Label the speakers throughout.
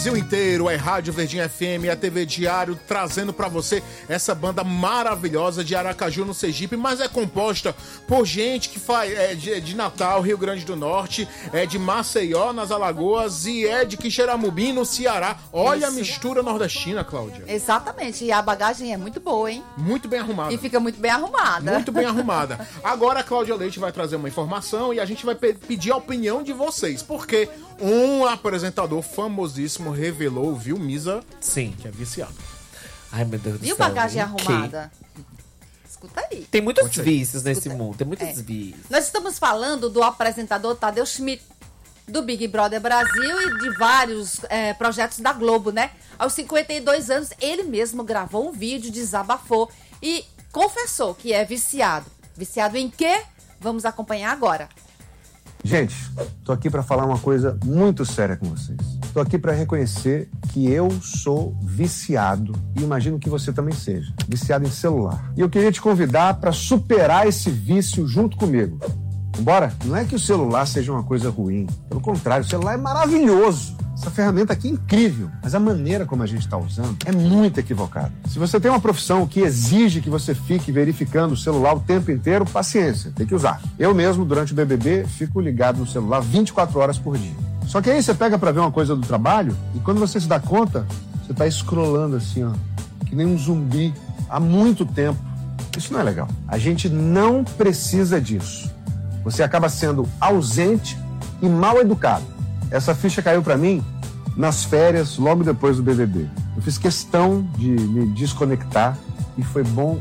Speaker 1: Brasil inteiro, é Rádio Verdinha FM, a TV Diário, trazendo pra você essa banda maravilhosa de Aracaju, no Sergipe, mas é composta por gente que faz de Natal, Rio Grande do Norte, de Maceió, nas Alagoas, e de Quixeramobim, no Ceará. Olha isso. A mistura nordestina, Cláudia.
Speaker 2: Exatamente, e a bagagem é muito boa, hein?
Speaker 1: Muito bem arrumada.
Speaker 2: E fica muito bem arrumada.
Speaker 1: Muito bem arrumada. Agora a Cláudia Leite vai trazer uma informação e a gente vai pedir a opinião de vocês, porque um apresentador famosíssimo revelou, viu, Misa?
Speaker 3: Sim.
Speaker 1: Que é viciado.
Speaker 3: Ai, meu Deus do céu.
Speaker 2: E bagagem arrumada? Escuta aí.
Speaker 3: Tem muitos vícios nesse mundo, tem muitos vícios.
Speaker 2: Nós estamos falando do apresentador Tadeu Schmidt, do Big Brother Brasil e de vários projetos da Globo, né? Aos 52 anos, ele mesmo gravou um vídeo, desabafou e confessou que é viciado. Viciado em quê? Vamos acompanhar agora.
Speaker 4: Gente, tô aqui para falar uma coisa muito séria com vocês. Tô aqui para reconhecer que eu sou viciado e imagino que você também seja. Viciado em celular. E eu queria te convidar para superar esse vício junto comigo. Bora? Não é que o celular seja uma coisa ruim. Pelo contrário, o celular é maravilhoso. Essa ferramenta aqui é incrível, mas a maneira como a gente está usando é muito equivocada. Se você tem uma profissão que exige que você fique verificando o celular o tempo inteiro, paciência, tem que usar. Eu mesmo, durante o BBB, fico ligado no celular 24 horas por dia. Só que aí você pega para ver uma coisa do trabalho e quando você se dá conta, você está scrollando assim, ó, que nem um zumbi há muito tempo. Isso não é legal. A gente não precisa disso. Você acaba sendo ausente e mal educado. Essa ficha caiu para mim nas férias, logo depois do BBB. Eu fiz questão de me desconectar e foi bom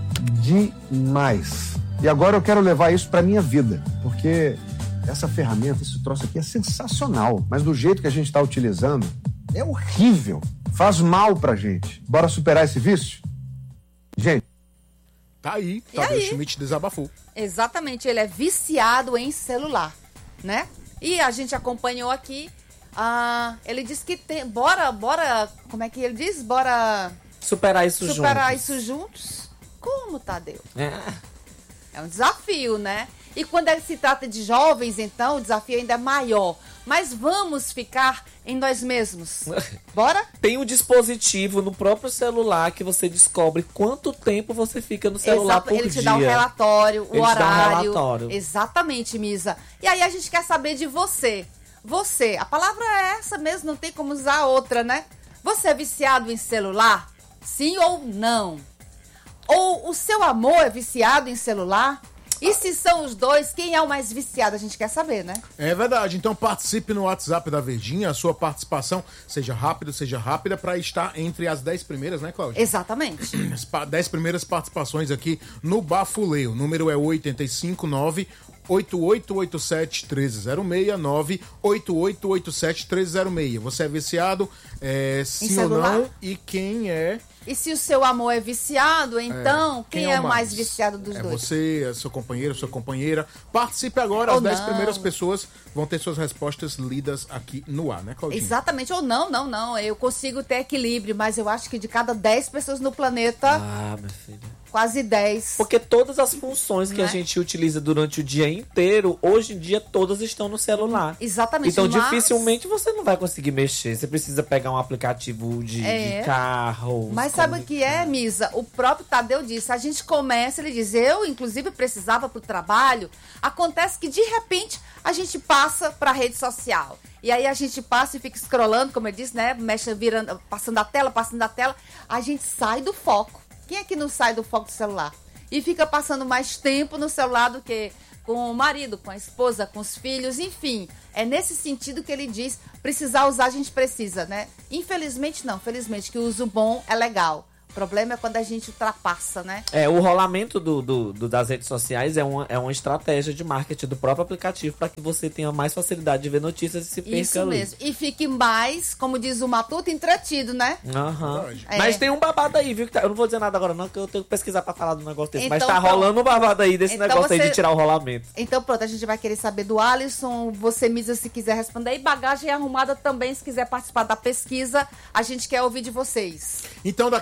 Speaker 4: demais. E agora eu quero levar isso para minha vida, porque essa ferramenta, esse troço aqui é sensacional, mas do jeito que a gente está utilizando, é horrível. Faz mal pra gente. Bora superar esse vício? Gente.
Speaker 1: Tá aí, Tadeu Schmidt desabafou.
Speaker 2: Exatamente, ele é viciado em celular, né? E a gente acompanhou aqui, ele disse que tem, bora, como é que ele diz? Bora
Speaker 3: superar isso
Speaker 2: juntos. Como, Tadeu? É um desafio, né? E quando se trata de jovens, então, o desafio ainda é maior. Mas vamos ficar em nós mesmos. Bora?
Speaker 3: Tem um dispositivo no próprio celular que você descobre quanto tempo você fica no celular por dia.
Speaker 2: Ele te dá um relatório, o horário.
Speaker 3: Dá um relatório.
Speaker 2: Exatamente, Misa. E aí a gente quer saber de você. Você, a palavra é essa mesmo, não tem como usar outra, né? Você é viciado em celular? Sim ou não? Ou o seu amor é viciado em celular? E se são os dois, quem é o mais viciado? A gente quer saber, né?
Speaker 1: É verdade. Então participe no WhatsApp da Verdinha. A sua participação seja rápida para estar entre as 10 primeiras, né, Cláudia?
Speaker 2: Exatamente.
Speaker 1: As 10 primeiras participações aqui no Bafuleio. O número é 859 8887-1306, 98887-1306. Você é viciado? Sim ou não? E quem é?
Speaker 2: E se o seu amor é viciado, então, quem é o mais viciado dos dois?
Speaker 1: Você, seu companheiro, sua companheira. Participe agora, as 10 primeiras pessoas vão ter suas respostas lidas aqui no ar, né, Claudinha?
Speaker 2: Exatamente, ou não. Eu consigo ter equilíbrio, mas eu acho que de cada 10 pessoas no planeta...
Speaker 3: minha filha.
Speaker 2: Quase 10.
Speaker 3: Porque todas as funções que a gente utiliza durante o dia inteiro, hoje em dia todas estão no celular.
Speaker 2: Exatamente.
Speaker 3: Então dificilmente você não vai conseguir mexer. Você precisa pegar um aplicativo de carro.
Speaker 2: Mas sabe o que é, Misa? O próprio Tadeu disse, a gente começa, ele diz, eu inclusive precisava pro trabalho. Acontece que de repente a gente passa pra rede social. E aí a gente passa e fica scrollando, como eu disse, né? Mexe, virando, passando a tela. A gente sai do foco. Quem é que não sai do foco do celular? E fica passando mais tempo no celular do que com o marido, com a esposa, com os filhos, enfim. É nesse sentido que ele diz, precisar usar a gente precisa, né? Infelizmente não, felizmente que o uso bom é legal. O problema é quando a gente ultrapassa, né?
Speaker 3: O rolamento das redes sociais é uma estratégia de marketing do próprio aplicativo para que você tenha mais facilidade de ver notícias e se perca
Speaker 2: Isso mesmo. E fique mais, como diz o Matuto, entretido, né?
Speaker 3: Mas tem um babado aí, viu? Eu não vou dizer nada agora não, que eu tenho que pesquisar para falar do negócio desse.
Speaker 2: Então,
Speaker 3: mas tá rolando um babado aí desse negócio aí de tirar o rolamento.
Speaker 2: Então pronto, a gente vai querer saber do Alisson. Você, Misa, se quiser responder. E Bagagem Arrumada também, se quiser participar da pesquisa. A gente quer ouvir de vocês.
Speaker 1: Então daqui a pouco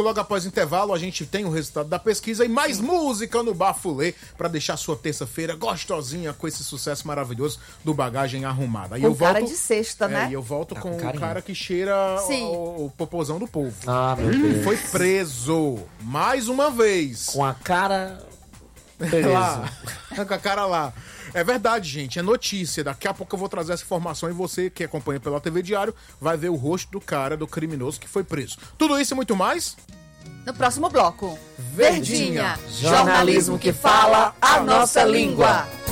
Speaker 1: logo após o intervalo, a gente tem o resultado da pesquisa e mais música no Bafulê pra deixar sua terça-feira gostosinha com esse sucesso maravilhoso do Bagagem Arrumada.
Speaker 2: Com cara de sexta, né?
Speaker 1: E eu volto com o
Speaker 3: carinho.
Speaker 1: cara que cheira o popozão do povo.
Speaker 3: Ah, meu Deus.
Speaker 1: Foi preso mais uma vez.
Speaker 3: Com a cara...
Speaker 1: Lá, com a cara lá. É verdade, gente, é notícia. Daqui a pouco eu vou trazer essa informação e você que acompanha pela TV Diário vai ver o rosto do cara, do criminoso que foi preso. Tudo isso e muito mais
Speaker 2: No próximo bloco.
Speaker 1: Verdinha.
Speaker 2: Jornalismo que fala a nossa língua.